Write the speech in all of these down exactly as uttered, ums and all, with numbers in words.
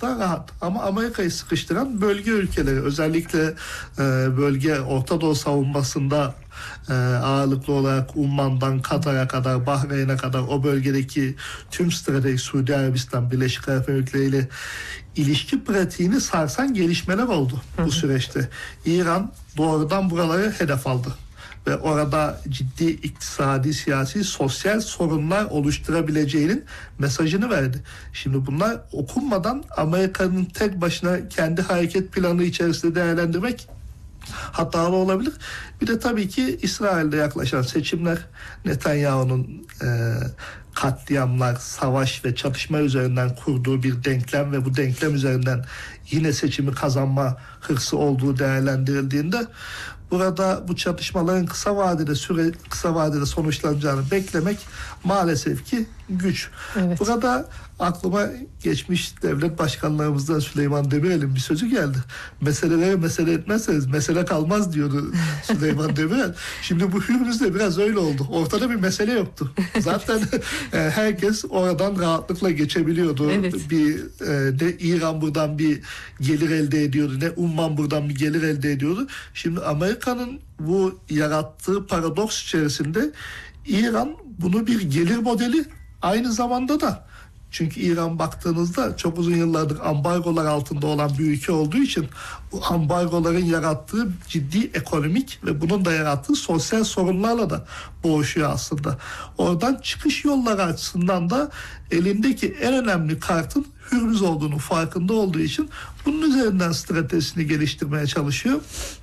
da rahat. Ama Amerika'yı sıkıştıran bölge ülkeleri, özellikle e, bölge Orta Doğu savunmasında e, ağırlıklı olarak Umman'dan Katar'a kadar, Bahreyn'e kadar o bölgedeki tüm strateji, Suudi Arabistan, Birleşik Arap Emirlikleri ile ilişki pratiğini sarsan gelişmeler oldu bu süreçte. İran doğrudan buraları hedef aldı ve orada ciddi iktisadi, siyasi, sosyal sorunlar oluşturabileceğinin mesajını verdi. Şimdi bunlar okunmadan Amerika'nın tek başına kendi hareket planı içerisinde değerlendirmek hatalı olabilir. Bir de tabii ki İsrail'de yaklaşan seçimler, Netanyahu'nun e, katliamlar, savaş ve çatışma üzerinden kurduğu bir denklem ve bu denklem üzerinden yine seçimi kazanma hırsı olduğu değerlendirildiğinde burada bu çatışmaların kısa vadede süre kısa vadede sonuçlanacağını beklemek maalesef ki güç. Evet. Burada aklıma geçmiş devlet başkanlarımızdan Süleyman Demirel'in bir sözü geldi. Meseleleri mesele etmezseniz mesele kalmaz diyordu Süleyman Demirel. Şimdi bu Hürmüz'de biraz öyle oldu. Ortada bir mesele yoktu. Zaten herkes oradan rahatlıkla geçebiliyordu. Evet. Bir e, de İran buradan bir gelir elde ediyordu. Ne Umman buradan bir gelir elde ediyordu. Şimdi Amerika'nın bu yarattığı paradoks içerisinde İran bunu bir gelir modeli, aynı zamanda da çünkü İran baktığınızda çok uzun yıllardır ambargolar altında olan bir ülke olduğu için bu ambargoların yarattığı ciddi ekonomik ve bunun da yarattığı sosyal sorunlarla da boğuşuyor aslında. Oradan çıkış yolları açısından da elindeki en önemli kartın Hürmüz olduğunu farkında olduğu için bunun üzerinden stratejisini geliştirmeye çalışıyor.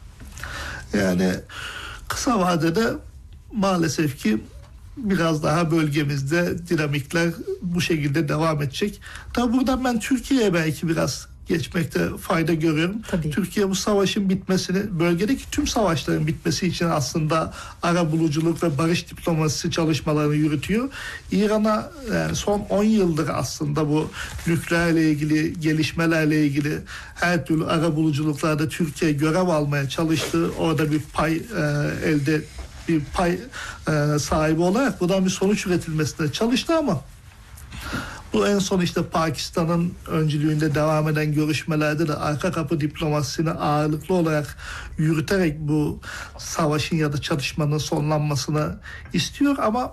Yani kısa vadede maalesef ki biraz daha bölgemizde dinamikler bu şekilde devam edecek. Tabi buradan ben Türkiye'ye belki biraz geçmekte fayda görüyorum. Tabii. Türkiye bu savaşın bitmesini, bölgedeki tüm savaşların bitmesi için aslında arabuluculuk ve barış diplomasisi çalışmalarını yürütüyor. İran'a yani son on yıldır aslında bu nükleerle ilgili gelişmelerle ilgili her türlü arabuluculuklarda Türkiye görev almaya çalıştı. Orada bir pay e, elde bir pay e, sahibi olarak buradan bir sonuç üretilmesine çalıştı ama bu en son işte Pakistan'ın öncülüğünde devam eden görüşmelerde de arka kapı diplomasisini ağırlıklı olarak yürüterek bu savaşın ya da çatışmanın sonlanmasını istiyor ama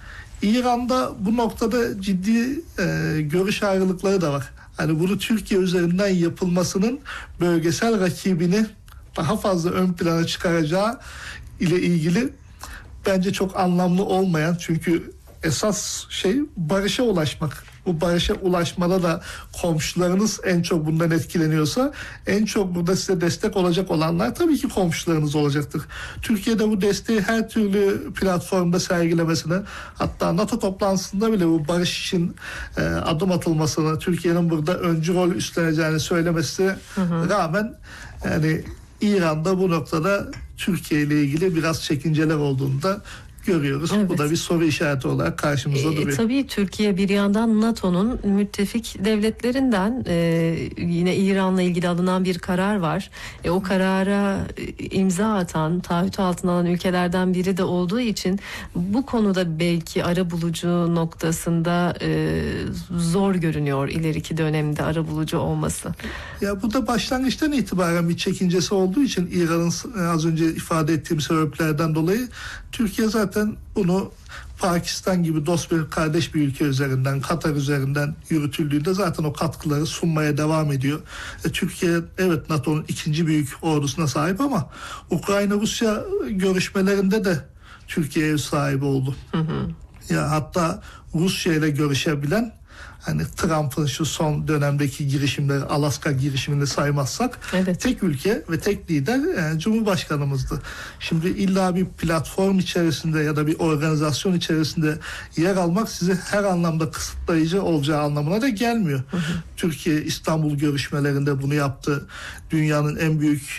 İran'da bu noktada ciddi e, görüş ayrılıkları da var. Hani bunu Türkiye üzerinden yapılmasının bölgesel rakibini daha fazla ön plana çıkaracağı ile ilgili bence çok anlamlı olmayan, çünkü esas şey barışa ulaşmak. Bu barışa ulaşmada da komşularınız en çok bundan etkileniyorsa en çok burada size destek olacak olanlar tabii ki komşularınız olacaktır. Türkiye'de bu desteği her türlü platformda sergilemesine, hatta NATO toplantısında bile bu barış için e, adım atılmasına, Türkiye'nin burada öncü rol üstleneceğini söylemesine hı hı. rağmen yani İran'da bu noktada Türkiye ile ilgili biraz çekinceler olduğunu da görüyoruz. Evet. Bu da bir soru işareti olarak karşımızda duruyor. E, tabii Türkiye bir yandan NATO'nun müttefik devletlerinden, e, yine İran'la ilgili alınan bir karar var. E, o karara imza atan, taahhüt altına alan ülkelerden biri de olduğu için bu konuda belki arabulucu noktasında e, zor görünüyor ileriki dönemde arabulucu olması. Ya bu da başlangıçtan itibaren bir çekincesi olduğu için İran'ın az önce ifade ettiğim sebeplerden dolayı Türkiye zaten bunu Pakistan gibi dost bir kardeş bir ülke üzerinden, Katar üzerinden yürütüldüğünde zaten o katkıları sunmaya devam ediyor. E, Türkiye evet NATO'nun ikinci büyük ordusuna sahip ama Ukrayna-Rusya görüşmelerinde de Türkiye ev sahibi oldu. Hı hı. Ya hatta Rusya ile görüşebilen, hani Trump'ın şu son dönemdeki girişimleri, Alaska girişimini saymazsak evet. tek ülke ve tek lider yani Cumhurbaşkanımızdı. Şimdi illa bir platform içerisinde ya da bir organizasyon içerisinde yer almak sizi her anlamda kısıtlayıcı olacağı anlamına da gelmiyor. Hı hı. Türkiye İstanbul görüşmelerinde bunu yaptı. Dünyanın en büyük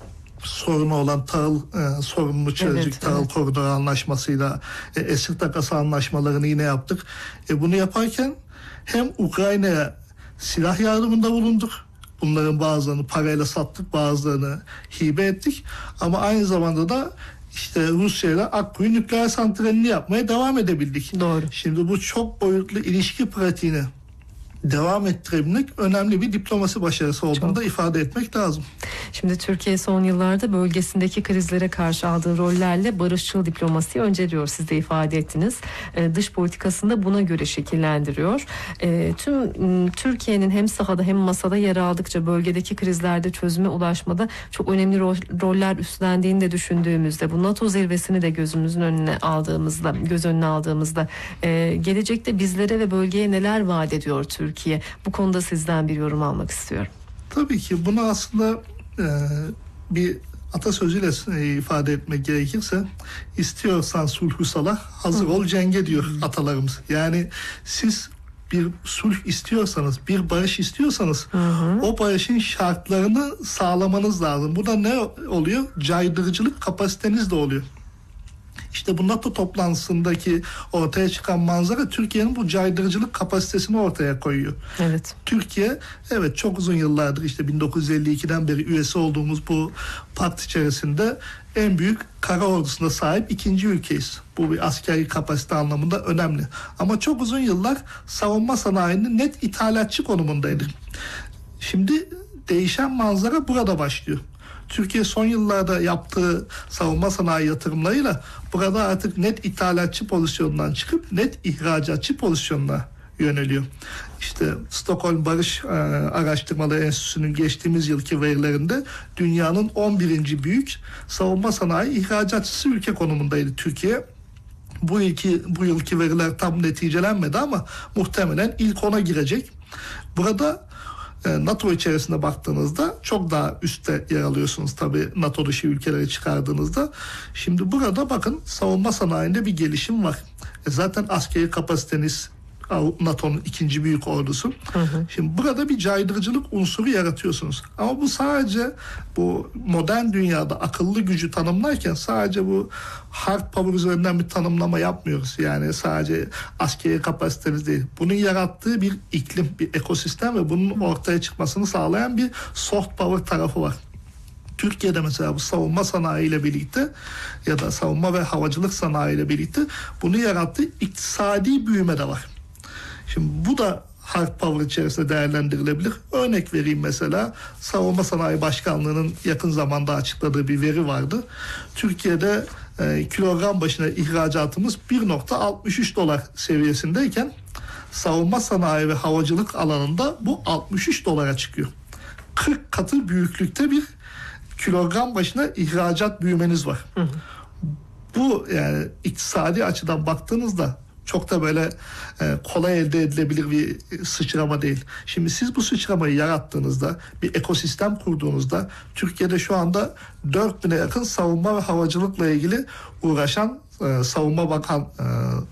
sorunu olan tahıl e, sorununu çözecek evet, tahıl evet. koridoru anlaşmasıyla e, esir takası anlaşmalarını yine yaptık. E, bunu yaparken hem Ukrayna'ya silah yardımında bulunduk. Bunların bazılarını parayla sattık, bazılarını hibe ettik. Ama aynı zamanda da işte Rusya ile Akkuyu nükleer santralini yapmaya devam edebildik. Doğru. Şimdi bu çok boyutlu ilişki pratiğini devam ettirebilmek önemli bir diplomasi başarısı olduğunu da ifade etmek lazım. Şimdi Türkiye son yıllarda bölgesindeki krizlere karşı aldığı rollerle barışçıl diplomasiyi önceliyor. Siz de ifade ettiniz. E, dış politikasını buna göre şekillendiriyor. E, tüm Türkiye'nin hem sahada hem masada yer aldıkça bölgedeki krizlerde çözüme ulaşmada çok önemli rol, roller üstlendiğini de düşündüğümüzde, bu NATO zirvesini de gözümüzün önüne aldığımızda, göz önüne aldığımızda e, gelecekte bizlere ve bölgeye neler vaat ediyor Türkiye? Türkiye. Bu konuda sizden bir yorum almak istiyorum. Tabii ki bunu aslında e, bir atasözüyle e, ifade etmek gerekirse, istiyorsan sulhü sala, hazır ol cenge diyor atalarımız. Yani siz bir sulh istiyorsanız, bir barış istiyorsanız, hı hı, o barışın şartlarını sağlamanız lazım. Bu da ne oluyor? Caydırıcılık kapasiteniz de oluyor. İşte bu NATO toplantısındaki ortaya çıkan manzara Türkiye'nin bu caydırıcılık kapasitesini ortaya koyuyor. Evet. Türkiye, evet, çok uzun yıllardır, işte bin dokuz yüz elli ikiden beri üyesi olduğumuz bu pakt içerisinde en büyük kara ordusuna sahip ikinci ülkeyiz. Bu bir askeri kapasite anlamında önemli. Ama çok uzun yıllar savunma sanayinin net ithalatçı konumundaydı. Şimdi değişen manzara burada başlıyor. Türkiye son yıllarda yaptığı savunma sanayi yatırımlarıyla burada artık net ithalatçı pozisyonundan çıkıp net ihracatçı pozisyonuna yöneliyor. İşte Stockholm Barış e, Araştırmaları Enstitüsü'nün geçtiğimiz yılki verilerinde dünyanın on birinci büyük savunma sanayi ihracatçısı ülke konumundaydı Türkiye. Bu yılki, bu yılki veriler tam neticelenmedi ama muhtemelen ilk ona girecek. Burada NATO içerisinde baktığınızda çok daha üstte yer alıyorsunuz tabii, NATO dışı ülkeleri çıkardığınızda. Şimdi burada bakın, savunma sanayinde bir gelişim var. E zaten askeri kapasiteniz NATO'nun ikinci büyük ordusu. Hı hı. Şimdi burada bir caydırıcılık unsuru yaratıyorsunuz. Ama bu sadece bu modern dünyada akıllı gücü tanımlarken sadece bu hard power üzerinden bir tanımlama yapmıyoruz. Yani sadece askeri kapasiteniz değil. Bunun yarattığı bir iklim, bir ekosistem ve bunun ortaya çıkmasını sağlayan bir soft power tarafı var. Türkiye'de mesela bu savunma sanayi ile birlikte ya da savunma ve havacılık sanayi ile birlikte bunu yarattığı iktisadi büyüme de var. Şimdi bu da hard power içerisinde değerlendirilebilir. Örnek vereyim mesela, Savunma Sanayi Başkanlığı'nın yakın zamanda açıkladığı bir veri vardı. Türkiye'de e, kilogram başına ihracatımız bir nokta altmış üç dolar seviyesindeyken savunma sanayi ve havacılık alanında bu altmış üç dolara çıkıyor. kırk katı büyüklükte bir kilogram başına ihracat büyümeniz var. Hı hı. Bu yani iktisadi açıdan baktığınızda çok da böyle e, kolay elde edilebilir bir sıçrama değil. Şimdi siz bu sıçramayı yarattığınızda, bir ekosistem kurduğunuzda, Türkiye'de şu anda dört bine yakın savunma ve havacılıkla ilgili uğraşan e, savunma bakan e,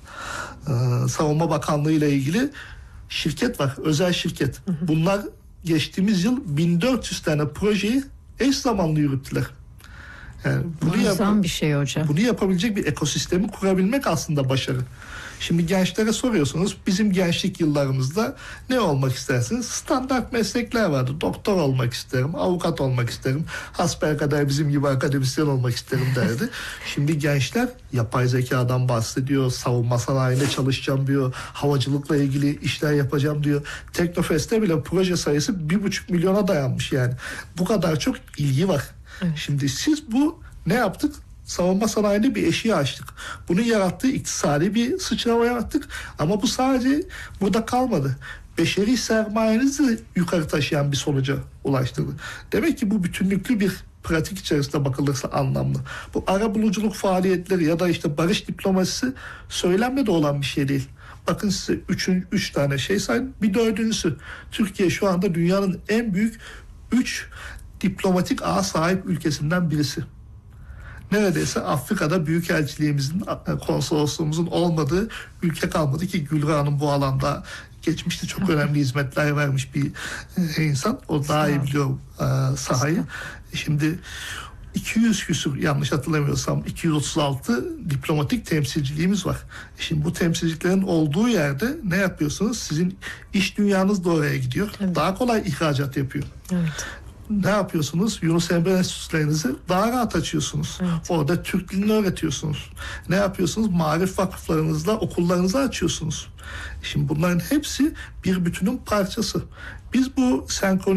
e, savunma bakanlığı ile ilgili şirket var, özel şirket. Hı hı. Bunlar geçtiğimiz yıl bin dört yüz tane projeyi eş zamanlı yürüttüler. Yani bunu, yap- bir şey hocam. bunu yapabilecek bir ekosistemi kurabilmek aslında başarı. Şimdi gençlere soruyorsunuz, bizim gençlik yıllarımızda ne olmak istersiniz? Standart meslekler vardı. Doktor olmak isterim, avukat olmak isterim, hasbelkader bizim gibi akademisyen olmak isterim derdi. Şimdi gençler yapay zekadan bahsediyor, savunma sanayinde çalışacağım diyor, havacılıkla ilgili işler yapacağım diyor. Teknofest'te bile proje sayısı bir buçuk milyona dayanmış yani. Bu kadar çok ilgi var. Evet. Şimdi siz bu ne yaptık? Savunma sanayinde bir eşiği açtık. Bunun yarattığı iktisadi bir sıçrama yarattık. Ama bu sadece burada kalmadı. Beşeri sermayenizi yukarı taşıyan bir sonuca ulaştırdı. Demek ki bu bütünlüklü bir pratik içerisinde bakılırsa anlamlı. Bu arabuluculuk faaliyetleri ya da işte barış diplomasisi söylenmede olan bir şey değil. Bakın size üçün, üç tane şey sayın. Bir dördüncüsü. Türkiye şu anda dünyanın en büyük üç diplomatik ağa sahip ülkesinden birisi. Neredeyse Afrika'da büyükelçiliğimizin, konsolosluğumuzun olmadığı ülke kalmadı ki Gülra Hanım bu alanda geçmişte çok önemli hizmetler vermiş bir insan. O daha iyi biliyor e, sahayı. Şimdi iki yüz küsur, yanlış hatırlamıyorsam iki yüz otuz altı diplomatik temsilciliğimiz var. Şimdi bu temsilciliklerin olduğu yerde ne yapıyorsunuz? Sizin iş dünyanız da oraya gidiyor. Evet. Daha kolay ihracat yapıyor. Evet. ne yapıyorsunuz? Yunus Emre Enstitülerinizi daha rahat açıyorsunuz. Evet. Orada Türk dilini öğretiyorsunuz. Ne yapıyorsunuz? Marif vakıflarınızla okullarınızı açıyorsunuz. Şimdi bunların hepsi bir bütünün parçası. Biz bu senkronizasyonu